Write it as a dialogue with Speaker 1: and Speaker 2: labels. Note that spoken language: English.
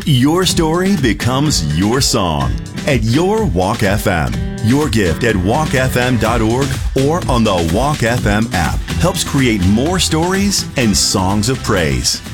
Speaker 1: Your story becomes your song at Your Walk FM. Your gift at walkfm.org or on the Walk FM app helps create more stories and songs of praise.